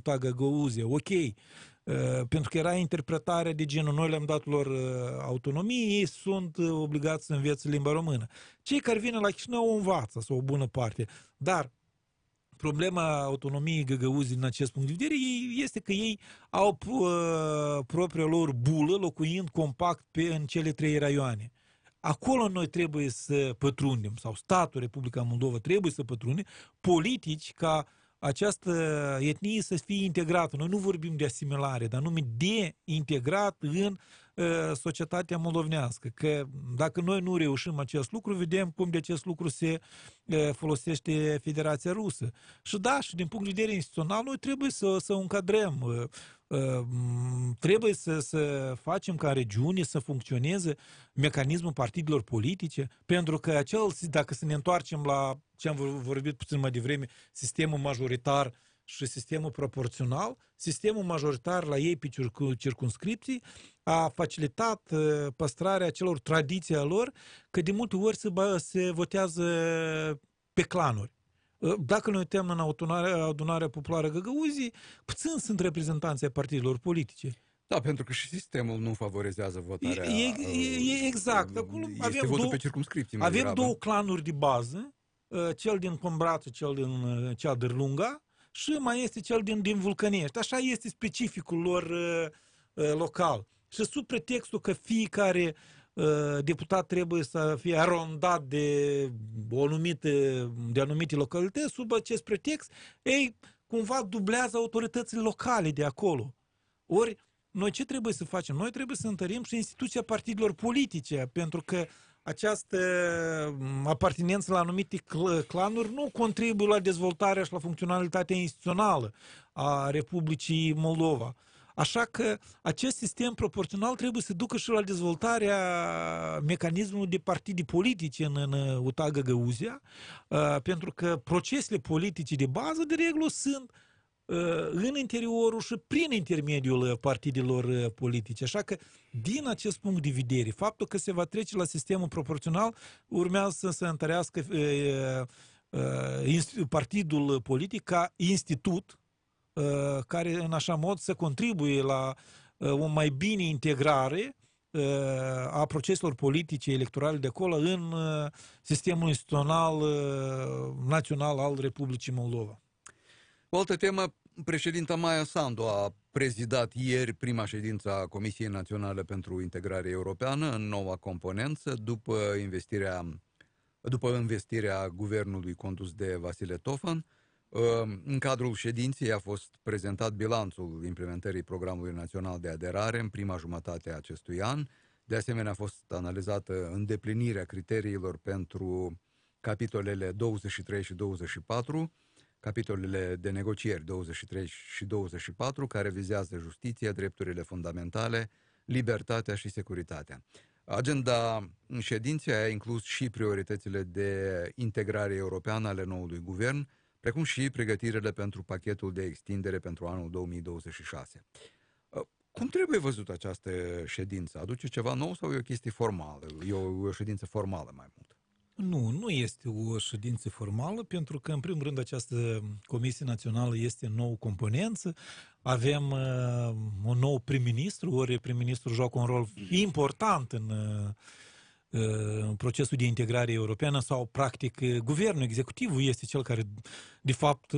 UTA Găgăuzia, ok, pentru că era interpretarea de genul, noi le-am dat lor autonomie, ei sunt obligați să învețe limba română. Cei care vin la Chișinău o învață, sau o bună parte, dar problema autonomiei Găgăuzii din acest punct de vedere este că ei au propria lor bulă, locuind compact în cele 3 raioane. Acolo noi trebuie să pătrundem, sau statul Republica Moldova trebuie să pătrunde politici ca această etnie să fie integrată. Noi nu vorbim de asimilare, dar nume de integrat în societatea moldovenească. Că dacă noi nu reușim acest lucru, vedem cum de acest lucru se folosește Federația Rusă. Și da, și din punct de vedere instituțional, noi trebuie să încadrăm. Trebuie să facem ca regiune să funcționeze mecanismul partidelor politice, pentru că dacă să ne întoarcem la ce am vorbit puțin mai devreme, sistemul majoritar și sistemul proporțional, sistemul majoritar la ei pe circumscripții a facilitat păstrarea celor tradiții a lor, că de multe ori se votează pe clanuri. Dacă ne uităm în adunarea populară Găgăuzii, puțin sunt reprezentanții ai partidelor politice. Da, pentru că și sistemul nu favorizează votarea. Exact. Acolo este votul pe circumscripții. Avem 2 clanuri de bază, cel din Combrață, cel din Ceadârlunga și mai este cel din Vulcănești. Așa este specificul lor local. Și sub pretextul că fiecare deputat trebuie să fie arondat de anumite localități, sub acest pretext, ei cumva dublează autoritățile locale de acolo. Ori, noi ce trebuie să facem? Noi trebuie să întărim și instituția partidelor politice, pentru că această apartenență la anumite clanuri nu contribuie la dezvoltarea și la funcționalitatea instituțională a Republicii Moldova. Așa că acest sistem proporțional trebuie să ducă și la dezvoltarea mecanismului de partide politice în UTA Găgăuzia, pentru că procesele politice de bază, de regulă, sunt în interiorul și prin intermediul partidelor politice. Așa că, din acest punct de vedere, faptul că se va trece la sistemul proporțional urmează să se întărească partidul politic ca institut care în așa mod să contribuie la o mai bine integrare a proceselor politice electorale de acolo în sistemul instituțional național al Republicii Moldova. O altă temă, președinta Maia Sandu a prezidat ieri prima ședință a Comisiei Naționale pentru Integrare Europeană în noua componență după investirea guvernului condus de Vasile Tofan. În cadrul ședinței a fost prezentat bilanțul implementării Programului Național de Aderare în prima jumătate a acestui an. De asemenea, a fost analizată îndeplinirea criteriilor pentru capitolele 23 și 24, capitolele de negocieri 23 și 24, care vizează justiția, drepturile fundamentale, libertatea și securitatea. Agenda ședinței a inclus și prioritățile de integrare europeană ale noului guvern, precum și pregătirile pentru pachetul de extindere pentru anul 2026. Cum trebuie văzut această ședință? Aduce ceva nou sau e o chestie formală? E o ședință formală mai mult? Nu este o ședință formală, pentru că, în primul rând, această Comisie Națională este o nouă componență. Avem un nou prim-ministru, ori prim-ministru joacă un rol important în procesul de integrare europeană sau, practic, guvernul, executivul este cel care, de fapt,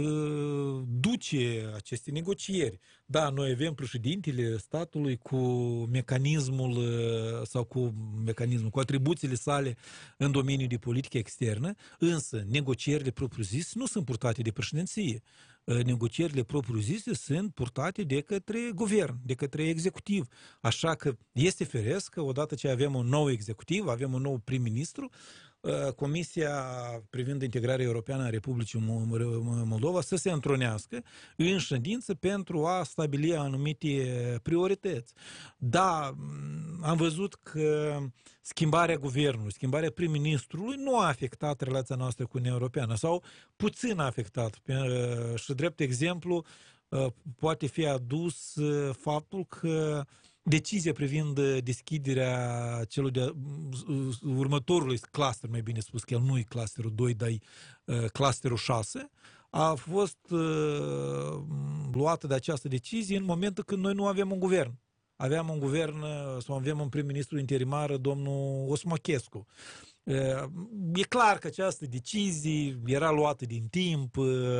duce aceste negocieri. Da, noi avem președintele statului cu mecanismul sau cu atribuțiile sale în domeniul de politică externă, însă negocierile propriu-zise nu sunt purtate de președinție. Negocierile propriu-zise sunt purtate de către guvern, de către executiv. Așa că este firesc că odată ce avem un nou executiv, avem un nou prim-ministru, Comisia privind integrarea europeană a Republicii Moldova să se întrunească în ședință pentru a stabili anumite priorități. Da, am văzut că schimbarea guvernului, schimbarea prim-ministrului nu a afectat relația noastră cu Uniunea Europeană sau puțin a afectat. Și drept exemplu poate fi adus faptul că decizia privind deschiderea următorului cluster, mai bine spus că el nu e clusterul 2, dar e clusterul 6, a fost luată de această decizie în momentul când noi nu avem un guvern. Aveam un guvern, sau avem un prim-ministru interimar, domnul Osmochescu. E clar că această decizie era luată din timp,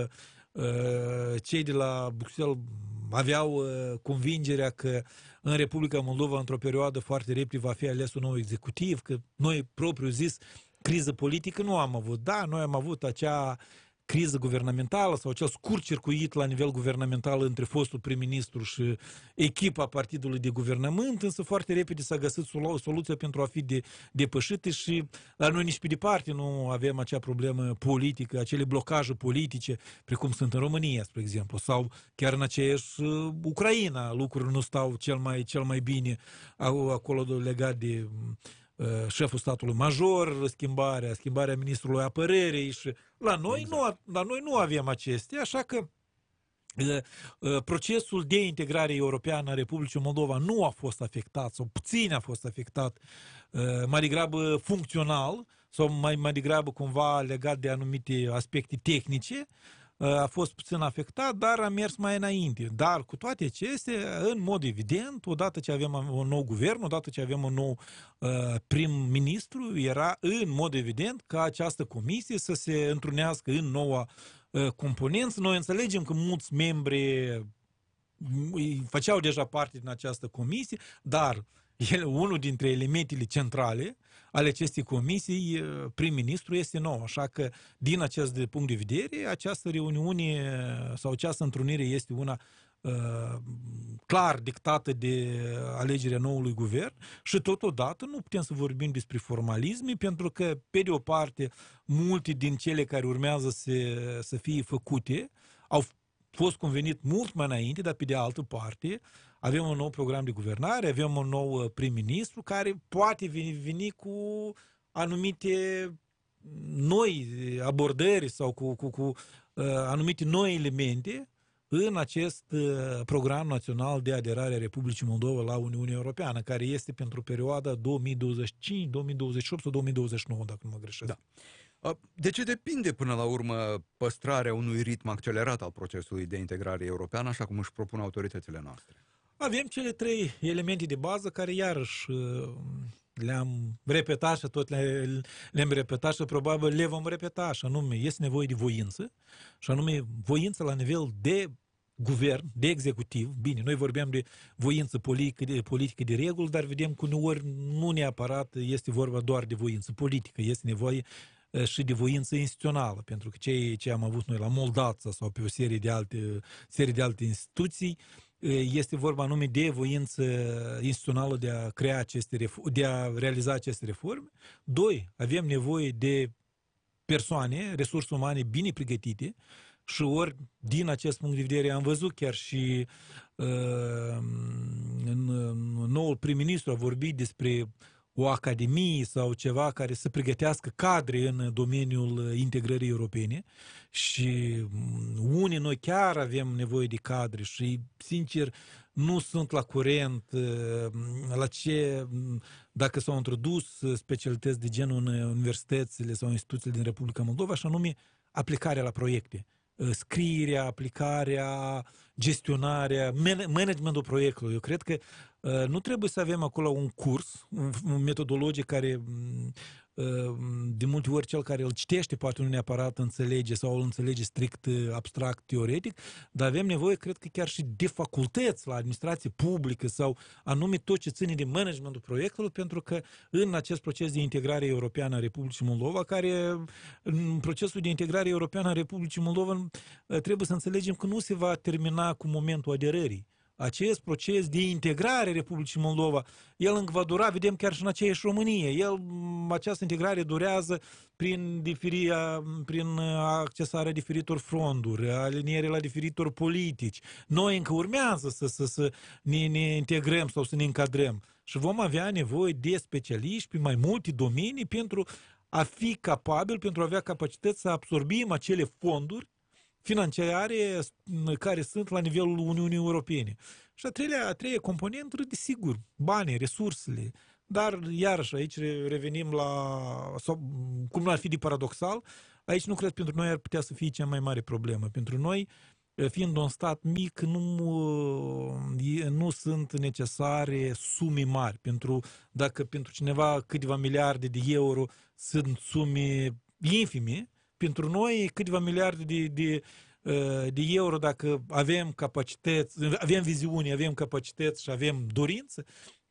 cei de la Bruxelles aveau convingerea că în Republica Moldova, într-o perioadă foarte repede, va fi ales un nou executiv, că noi, propriu zis, criză politică nu am avut. Da, noi am avut acea criză guvernamentală sau acel scurt circuit la nivel guvernamental între fostul prim-ministru și echipa partidului de guvernământ, însă foarte repede s-a găsit soluția pentru a fi depășită și la noi nici pe departe nu avem acea problemă politică, acele blocaje politice, precum sunt în România, spre exemplu, sau chiar în aceeași Ucraina, lucrurile nu stau cel mai bine acolo legat de șeful statului major, schimbarea ministrului apărării și la noi nu avem acestea, așa că procesul de integrare europeană a Republicii Moldova nu a fost afectat sau puțin a fost afectat, mai degrabă funcțional sau mai degrabă cumva legat de anumite aspecte tehnice, a fost puțin afectat, dar a mers mai înainte. Dar cu toate acestea, în mod evident, odată ce avem un nou guvern, odată ce avem un nou prim-ministru, era în mod evident ca această comisie să se întrunească în noua componență. Noi înțelegem că mulți membri făceau deja parte din această comisie, dar unul dintre elementele centrale ale acestei comisii, prim-ministru, este nou. Așa că, din acest punct de vedere, această reuniune sau această întrunire este una clar dictată de alegerea noului guvern și totodată nu putem să vorbim despre formalisme, pentru că, pe de o parte, multe din cele care urmează să fie făcute au fost convenit mult mai înainte, dar pe de altă parte avem un nou program de guvernare, avem un nou prim-ministru care poate veni cu anumite noi abordări sau cu anumite noi elemente în acest program național de aderare a Republicii Moldova la Uniunea Europeană, care este pentru perioada 2025, 2028 sau 2029, dacă nu mă greșesc. Da. De ce depinde până la urmă păstrarea unui ritm accelerat al procesului de integrare europeană, așa cum își propun autoritățile noastre? Avem cele trei elemente de bază care iarăși le-am repetat și tot le-am repetat și probabil le vom repeta, și anume este nevoie de voință, și anume voință la nivel de guvern, de executiv. Bine, noi vorbeam de voință politică de regulă, dar vedem că uneori nu neapărat este vorba doar de voință politică, este nevoie și de voință instituțională, pentru că ce am avut noi la Moldața sau pe o serie de alte instituții, este vorba anume de voință instituțională de a realiza aceste reforme. Doi, avem nevoie de persoane, resurse umane bine pregătite și ori din acest punct de vedere am văzut chiar și noul prim-ministru a vorbit despre o academie sau ceva care să pregătească cadre în domeniul integrării europene și unii noi chiar avem nevoie de cadre și, sincer, nu sunt la curent la ce, dacă s-au introdus specialități de genul în universitățile sau instituțiile din Republica Moldova, și anume aplicarea la proiecte. Scrierea, aplicarea, gestionarea, managementul proiectului. Eu cred că nu trebuie să avem acolo un curs, un metodologic care de multe ori cel care îl citește poate nu neapărat înțelege sau îl înțelege strict abstract, teoretic, dar avem nevoie, cred că chiar și de facultăți la administrație publică sau anume tot ce ține de managementul proiectului, pentru că în acest proces de integrare europeană a Republicii Moldova, care în procesul de integrare europeană a Republicii Moldova trebuie să înțelegem că nu se va termina cu momentul aderării. Acest proces de integrare a Republicii Moldova, el încă va dura, vedem chiar și în aceeași Românie. Această integrare durează prin accesarea diferitor fonduri, aliniere la diferitor politici. Noi încă urmează să ne integrăm sau să ne încadrăm. Și vom avea nevoie de specialiști pe mai multe domenii pentru a fi capabil, pentru a avea capacități să absorbim acele fonduri financiare care sunt la nivelul Uniunii Europene. Și a treia componentă, desigur, banii, resursele. Dar, iarăși, aici revenim la, sau, cum nu ar fi de paradoxal, aici nu cred pentru noi ar putea să fie cea mai mare problemă. Pentru noi, fiind un stat mic, nu sunt necesare sume mari. Dacă pentru cineva câteva miliarde de euro sunt sume infime, pentru noi câteva miliarde de euro, dacă avem capacități, avem viziune, avem capacități și avem dorință,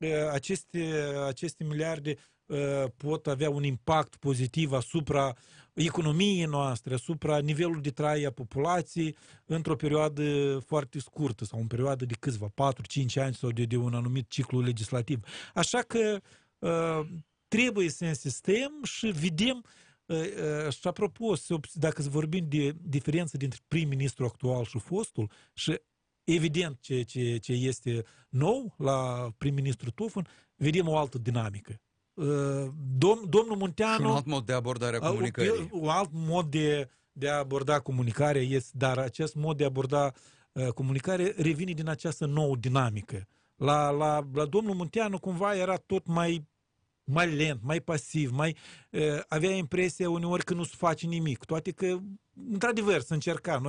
aceste miliarde pot avea un impact pozitiv asupra economiei noastre, asupra nivelului de trai a populației într-o perioadă foarte scurtă sau în perioadă de câțiva, 4-5 ani sau de un anumit ciclu legislativ. Așa că trebuie să insistăm și vedem. Și apropo, dacă vorbim de diferență dintre prim-ministru actual și fostul, și evident ce este nou la prim-ministru Tofan, vedem o altă dinamică. Domnul Munteanu... Și un alt mod de abordare a comunicării. Un alt mod de a aborda comunicarea este, dar acest mod de a aborda comunicare revine din această nouă dinamică. La domnul Munteanu cumva era tot mai lent, mai pasiv, avea impresia uneori că nu se face nimic. Toate că, într-adevăr, să încerca.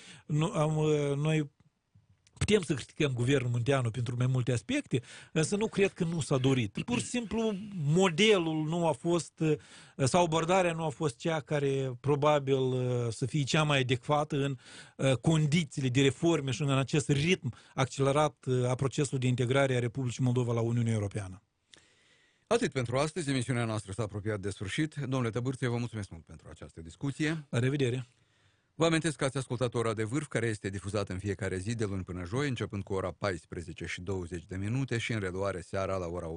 Noi putem să criticăm guvernul Munteanu pentru mai multe aspecte, însă nu cred că nu s-a dorit. Pur și simplu, modelul nu a fost, sau abordarea nu a fost cea care probabil să fie cea mai adecvată în condițiile de reforme și în acest ritm accelerat a procesului de integrare a Republicii Moldova la Uniunea Europeană. Atât pentru astăzi, emisiunea noastră s-a apropiat de sfârșit. Domnule Tăbârțe, vă mulțumesc mult pentru această discuție. La revedere! Vă amintesc că ați ascultat Ora de Vârf, care este difuzată în fiecare zi de luni până joi, începând cu ora 14:20 și în reluare seara la ora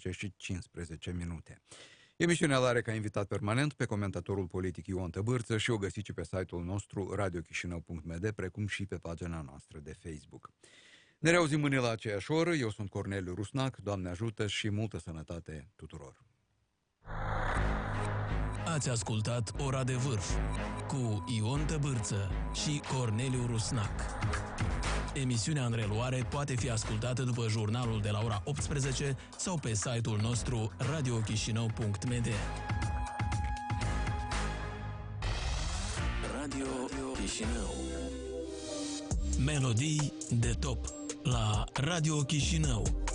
18:15. Emisiunea are ca invitat permanent pe comentatorul politic Ion Tăbârță și o găsiți pe site-ul nostru radiochisinau.md, precum și pe pagina noastră de Facebook. Ne reauzim mâine la aceeași oră. Eu sunt Corneliu Rusnac. Doamne ajută și multă sănătate tuturor! Ați ascultat Ora de Vârf cu Ion Tăbârță și Corneliu Rusnac. Emisiunea în reluare poate fi ascultată după jurnalul de la ora 18 sau pe site-ul nostru radiochisinau.md. Radio Chișinău. Melodii de top la Radio Chișinău.